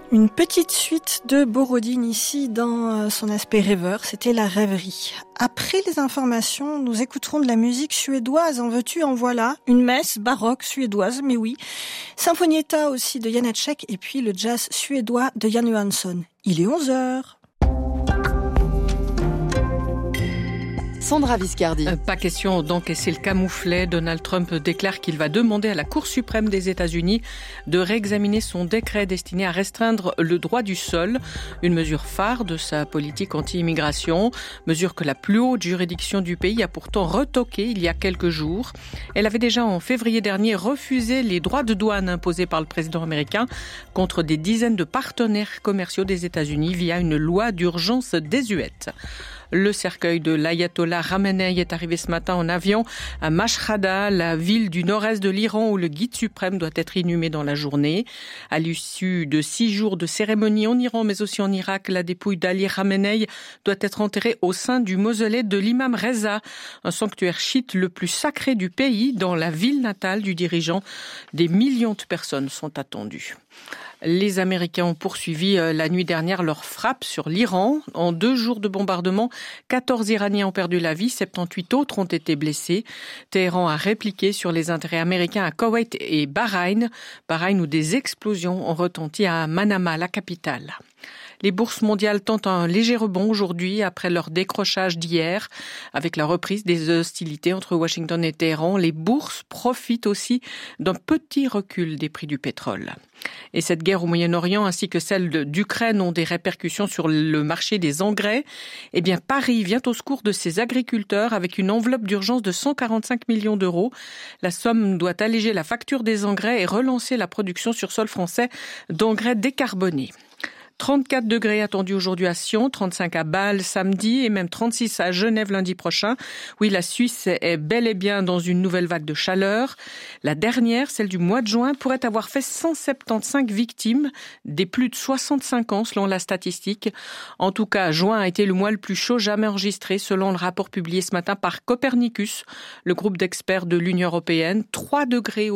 Une petite suite de Borodine ici dans son aspect rêveur, c'était la rêverie. Après les informations, nous écouterons de la musique suédoise, en veux-tu, en voilà, une messe baroque suédoise, mais oui. Sinfonietta aussi de Janáček et puis le jazz suédois de Jan Johansson. Il est 11h. Sandra Viscardi. Pas question d'encaisser le camouflet. Donald Trump déclare qu'il va demander à la Cour suprême des États-Unis de réexaminer son décret destiné à restreindre le droit du sol, une mesure phare de sa politique anti-immigration, mesure que la plus haute juridiction du pays a pourtant retoquée il y a quelques jours. Elle avait déjà en février dernier refusé les droits de douane imposés par le président américain contre des dizaines de partenaires commerciaux des États-Unis via une loi d'urgence désuète. Le cercueil de l'ayatollah Khamenei est arrivé ce matin en avion à Mashhada, la ville du nord-est de l'Iran où le guide suprême doit être inhumé dans la journée. À l'issue de 6 jours de cérémonie en Iran mais aussi en Irak, la dépouille d'Ali Khamenei doit être enterrée au sein du mausolée de l'imam Reza, un sanctuaire chiite le plus sacré du pays dans la ville natale du dirigeant. Des millions de personnes sont attendues. Les Américains ont poursuivi la nuit dernière leur frappe sur l'Iran. En 2 jours de bombardement, 14 Iraniens ont perdu la vie, 78 autres ont été blessés. Téhéran a répliqué sur les intérêts américains à Koweït et Bahreïn où des explosions ont retenti à Manama, la capitale. Les bourses mondiales tentent un léger rebond aujourd'hui après leur décrochage d'hier. Avec la reprise des hostilités entre Washington et Téhéran, les bourses profitent aussi d'un petit recul des prix du pétrole. Et cette guerre au Moyen-Orient ainsi que celle d'Ukraine ont des répercussions sur le marché des engrais. Eh bien, Paris vient au secours de ses agriculteurs avec une enveloppe d'urgence de 145 millions d'euros. La somme doit alléger la facture des engrais et relancer la production sur sol français d'engrais décarbonés. 34 degrés attendus aujourd'hui à Sion, 35 à Bâle samedi et même 36 à Genève lundi prochain. Oui, la Suisse est bel et bien dans une nouvelle vague de chaleur. La dernière, celle du mois de juin, pourrait avoir fait 175 victimes, des plus de 65 ans selon la statistique. En tout cas, juin a été le mois le plus chaud jamais enregistré selon le rapport publié ce matin par Copernicus, le groupe d'experts de l'Union européenne. 3 degrés